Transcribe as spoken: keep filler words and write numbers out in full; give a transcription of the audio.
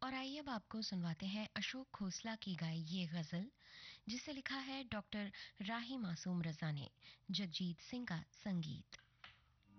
और आइए अब आपको सुनवाते हैं अशोक खोसला की गाई ये गजल, जिसे लिखा है डॉक्टर राही मासूम रजा ने। जगजीत सिंह का संगीत।